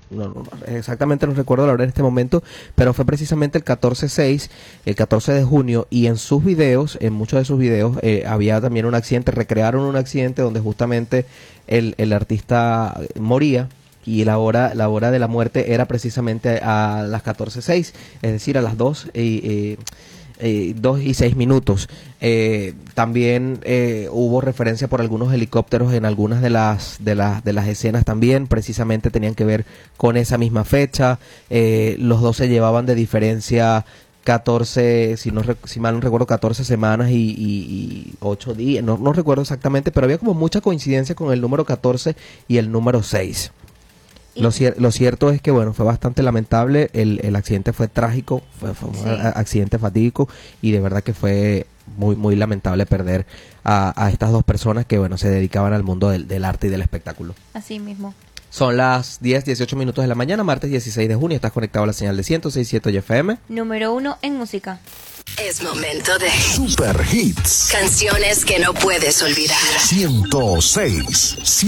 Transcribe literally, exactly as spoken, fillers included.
no, no, exactamente no recuerdo la hora en este momento, pero fue precisamente el catorce seis, el catorce de junio, y en sus videos, en muchos de sus videos, eh, había también un accidente, recrearon un accidente donde justamente el, el artista moría, y la hora la hora de la muerte era precisamente a las catorce seis, es decir, a las dos y eh, eh, dos y seis minutos. Eh, también eh, hubo referencia por algunos helicópteros en algunas de las de las de las escenas también, precisamente tenían que ver con esa misma fecha. Eh, los dos se llevaban de diferencia catorce, si no si mal no recuerdo, catorce semanas y, y, y ocho días, no, no recuerdo exactamente, pero había como mucha coincidencia con el número catorce y el número seis. Lo, cier- lo cierto es que, bueno, fue bastante lamentable, el, el accidente fue trágico, fue, fue un sí. a- accidente fatídico, y de verdad que fue muy muy lamentable perder a, a estas dos personas que, bueno, se dedicaban al mundo del, del arte y del espectáculo. Así mismo. Son las diez dieciocho minutos de la mañana, martes dieciséis de junio, estás conectado a la señal de ciento seis punto siete F M. Número uno en música. Es momento de Super Hits. Canciones que no puedes olvidar. ciento seis.